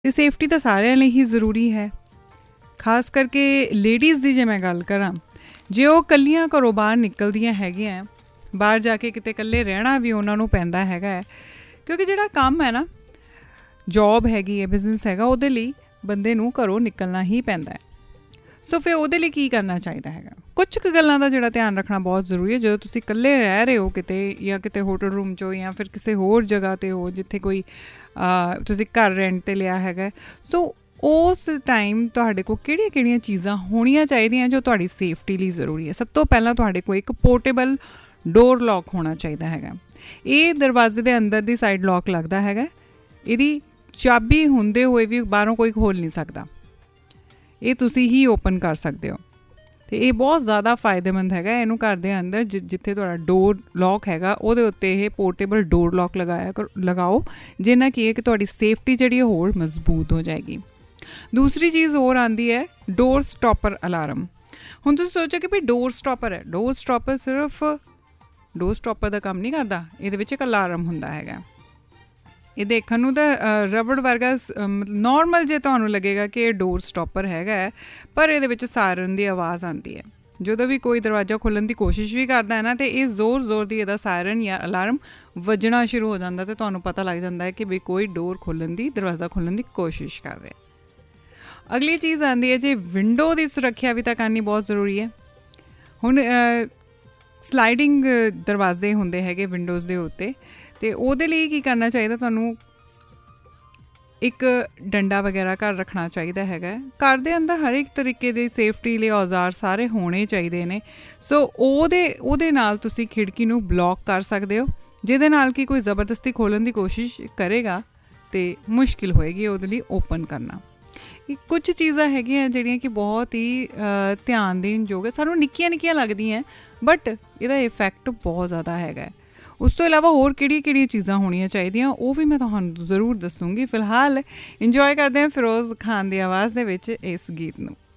ਤੇ ਸੇਫਟੀ ਤਾਂ ਸਾਰਿਆਂ ਲਈ ਹੀ ਜ਼ਰੂਰੀ ਹੈ। ਖਾਸ ਕਰਕੇ ਲੇਡੀਜ਼ ਦੀ ਜੇ ਮੈਂ ਗੱਲ ਕਰਾਂ, ਜੇ ਉਹ ਇਕੱਲੀਆਂ ਘਰੋਂ ਬਾਹਰ ਨਿਕਲਦੀਆਂ ਹੈਗੀਆਂ, ਬਾਹਰ ਜਾ ਕੇ ਕਿਤੇ ਇਕੱਲੇ ਰਹਿਣਾ ਵੀ ਉਹਨਾਂ ਨੂੰ ਪੈਂਦਾ ਹੈਗਾ ਹੈ, ਕਿਉਂਕਿ ਜਿਹੜਾ ਕੰਮ ਹੈ ਨਾ, ਜੋਬ ਹੈਗੀ ਹੈ, ਬਿਜ਼ਨਸ ਹੈਗਾ, ਉਹਦੇ ਲਈ ਬੰਦੇ ਨੂੰ ਘਰੋਂ ਨਿਕਲਣਾ ਹੀ ਪੈਂਦਾ ਹੈ। ਸੋ ਫਿਰ ਉਹਦੇ ਲਈ ਕੀ ਕਰਨਾ ਚਾਹੀਦਾ ਹੈਗਾ? ਕੁਝ ਕੁ ਗੱਲਾਂ ਦਾ ਜਿਹੜਾ ਧਿਆਨ ਰੱਖਣਾ ਬਹੁਤ ਜ਼ਰੂਰੀ ਹੈ। ਜਦੋਂ ਤੁਸੀਂ ਇਕੱਲੇ ਰਹਿ ਰਹੇ ਹੋ ਕਿਤੇ, ਜਾਂ ਕਿਤੇ ਹੋਟਲ ਰੂਮ 'ਚੋਂ, ਜਾਂ ਫਿਰ ਕਿਸੇ ਹੋਰ ਜਗ੍ਹਾ 'ਤੇ ਹੋ ਜਿੱਥੇ ਕੋਈ ਤੁਸੀਂ ਘਰ ਰੈਂਟ 'ਤੇ ਲਿਆ ਹੈਗਾ, ਸੋ ਉਸ ਟਾਈਮ ਤੁਹਾਡੇ ਕੋਲ ਕਿਹੜੀਆਂ ਚੀਜ਼ਾਂ ਹੋਣੀਆਂ ਚਾਹੀਦੀਆਂ ਜੋ ਤੁਹਾਡੀ ਸੇਫਟੀ ਲਈ ਜ਼ਰੂਰੀ ਹੈ? ਸਭ ਤੋਂ ਪਹਿਲਾਂ ਤੁਹਾਡੇ ਕੋਲ ਇੱਕ ਪੋਰਟੇਬਲ ਡੋਰ ਲੌਕ ਹੋਣਾ ਚਾਹੀਦਾ ਹੈਗਾ। ਇਹ ਦਰਵਾਜ਼ੇ ਦੇ ਅੰਦਰ ਦੀ ਸਾਈਡ ਲੌਕ ਲੱਗਦਾ ਹੈਗਾ, ਇਹਦੀ ਚਾਬੀ ਹੁੰਦੇ ਹੋਏ ਵੀ ਬਾਹਰੋਂ ਕੋਈ ਖੋਲ੍ਹ ਨਹੀਂ ਸਕਦਾ, ਇਹ ਤੁਸੀਂ ਹੀ ਓਪਨ ਕਰ ਸਕਦੇ ਹੋ। ਅਤੇ ਇਹ ਬਹੁਤ ਜ਼ਿਆਦਾ ਫਾਇਦੇਮੰਦ ਹੈਗਾ। ਇਹਨੂੰ ਘਰ ਦੇ ਅੰਦਰ ਜਿੱਥੇ ਤੁਹਾਡਾ ਡੋਰ ਲੌਕ ਹੈਗਾ ਉਹਦੇ ਉੱਤੇ ਇਹ ਪੋਰਟੇਬਲ ਡੋਰ ਲੌਕ ਲਗਾਓ, ਜਿੰਨਾ ਕੀ ਹੈ ਕਿ ਤੁਹਾਡੀ ਸੇਫਟੀ ਜਿਹੜੀ ਹੈ ਹੋਰ ਮਜ਼ਬੂਤ ਹੋ ਜਾਏਗੀ। ਦੂਸਰੀ ਚੀਜ਼ ਹੋਰ ਆਉਂਦੀ ਹੈ ਡੋਰ ਸਟਾਪਰ ਅਲਾਰਮ। ਹੁਣ ਤੁਸੀਂ ਸੋਚੋ ਕਿ ਵੀ ਡੋਰ ਸਟਾਪਰ ਹੈ, ਡੋਰ ਸਟਾਪਰ ਸਿਰਫ ਡੋਰ ਸਟਾਪਰ ਦਾ ਕੰਮ ਨਹੀਂ ਕਰਦਾ, ਇਹਦੇ ਵਿੱਚ ਇੱਕ ਅਲਾਰਮ ਹੁੰਦਾ ਹੈਗਾ। ਇਹ ਦੇਖਣ ਨੂੰ ਤਾਂ ਰਬੜ ਵਰਗਾ ਨੋਰਮਲ ਜੇ ਤੁਹਾਨੂੰ ਲੱਗੇਗਾ ਕਿ ਇਹ ਡੋਰ ਸਟਾਪਰ ਹੈਗਾ ਹੈ, ਪਰ ਇਹਦੇ ਵਿੱਚ ਸਾਇਰਨ ਦੀ ਆਵਾਜ਼ ਆਉਂਦੀ ਹੈ। ਜਦੋਂ ਵੀ ਕੋਈ ਦਰਵਾਜ਼ਾ ਖੋਲ੍ਹਣ ਦੀ ਕੋਸ਼ਿਸ਼ ਵੀ ਕਰਦਾ ਹੈ ਨਾ, ਅਤੇ ਇਹ ਜ਼ੋਰ ਦੀ ਇਹਦਾ ਸਾਇਰਨ ਜਾਂ ਅਲਾਰਮ ਵੱਜਣਾ ਸ਼ੁਰੂ ਹੋ ਜਾਂਦਾ, ਅਤੇ ਤੁਹਾਨੂੰ ਪਤਾ ਲੱਗ ਜਾਂਦਾ ਹੈ ਕਿ ਵੀ ਕੋਈ ਡੋਰ ਖੋਲ੍ਹਣ ਦੀ, ਦਰਵਾਜ਼ਾ ਖੋਲ੍ਹਣ ਦੀ ਕੋਸ਼ਿਸ਼ ਕਰ ਰਿਹਾ। ਅਗਲੀ ਚੀਜ਼ ਆਉਂਦੀ ਹੈ ਜੀ ਵਿੰਡੋ ਦੀ ਸੁਰੱਖਿਆ ਵੀ ਤਾਂ ਕਰਨੀ ਬਹੁਤ ਜ਼ਰੂਰੀ ਹੈ। ਹੁਣ ਸਲਾਈਡਿੰਗ ਦਰਵਾਜ਼ੇ ਹੁੰਦੇ ਹੈਗੇ ਵਿੰਡੋਜ਼ ਦੇ ਉੱਤੇ, ਅਤੇ ਉਹਦੇ ਲਈ ਕੀ ਕਰਨਾ ਚਾਹੀਦਾ? ਤੁਹਾਨੂੰ ਇੱਕ ਡੰਡਾ ਵਗੈਰਾ ਘਰ ਰੱਖਣਾ ਚਾਹੀਦਾ ਹੈਗਾ। ਘਰ ਦੇ ਅੰਦਰ ਹਰ ਇੱਕ ਤਰੀਕੇ ਦੇ ਸੇਫਟੀ ਲਈ ਔਜ਼ਾਰ ਸਾਰੇ ਹੋਣੇ ਚਾਹੀਦੇ ਨੇ। ਸੋ ਉਹਦੇ ਨਾਲ ਤੁਸੀਂ ਖਿੜਕੀ ਨੂੰ ਬਲੌਕ ਕਰ ਸਕਦੇ ਹੋ, ਜਿਹਦੇ ਨਾਲ ਕਿ ਕੋਈ ਜ਼ਬਰਦਸਤੀ ਖੋਲ੍ਹਣ ਦੀ ਕੋਸ਼ਿਸ਼ ਕਰੇਗਾ ਅਤੇ ਮੁਸ਼ਕਿਲ ਹੋਏਗੀ ਉਹਦੇ ਲਈ ਓਪਨ ਕਰਨਾ। ਕੁਝ ਚੀਜ਼ਾਂ ਹੈਗੀਆਂ ਜਿਹੜੀਆਂ ਕਿ ਬਹੁਤ ਹੀ ਧਿਆਨ ਦੇਣ ਯੋਗ ਹੈ। ਸਾਨੂੰ ਨਿੱਕੀਆਂ ਲੱਗਦੀਆਂ, ਬਟ ਇਹਦਾ ਇਫੈਕਟ ਬਹੁਤ ਜ਼ਿਆਦਾ ਹੈਗਾ। ਉਸ ਤੋਂ ਇਲਾਵਾ ਹੋਰ ਕਿਹੜੀਆਂ ਚੀਜ਼ਾਂ ਹੋਣੀਆਂ ਚਾਹੀਦੀਆਂ ਉਹ ਵੀ ਮੈਂ ਤੁਹਾਨੂੰ ਜ਼ਰੂਰ ਦੱਸੂੰਗੀ। ਫਿਲਹਾਲ ਇੰਜੋਏ ਕਰਦੇ ਹਾਂ ਫਿਰੋਜ਼ ਖਾਨ ਦੀ ਆਵਾਜ਼ ਦੇ ਵਿੱਚ ਇਸ ਗੀਤ ਨੂੰ।